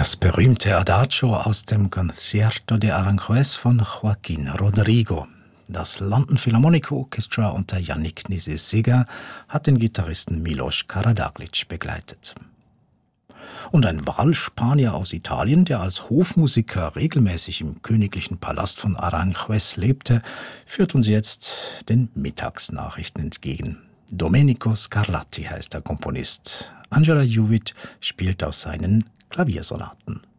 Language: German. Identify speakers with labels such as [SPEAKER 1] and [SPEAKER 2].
[SPEAKER 1] Das berühmte Adagio aus dem Concierto de Aranjuez von Joaquín Rodrigo. Das London Philharmonic Orchestra unter Yannick Nézet-Séguin hat den Gitarristen Milos Karađaglić begleitet. Und ein Wahlspanier aus Italien, der als Hofmusiker regelmäßig im königlichen Palast von Aranjuez lebte, führt uns jetzt den Mittagsnachrichten entgegen. Domenico Scarlatti heißt der Komponist. Angela Hewitt spielt aus seinen Klaviersonaten.